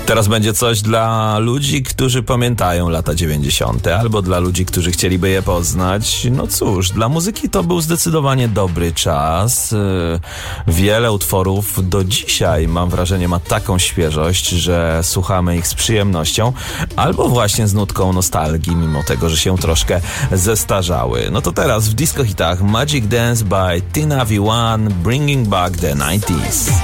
Teraz będzie coś dla ludzi, którzy pamiętają lata 90. albo dla ludzi, którzy chcieliby je poznać. No cóż, dla muzyki to był zdecydowanie dobry czas. Wiele utworów do dzisiaj, mam wrażenie, ma taką świeżość, że słuchamy ich z przyjemnością albo właśnie z nutką nostalgii, mimo tego, że się troszkę zestarzały. No to teraz w disco hitach Magic Dance by Tina V1, Bringing Back the 90s.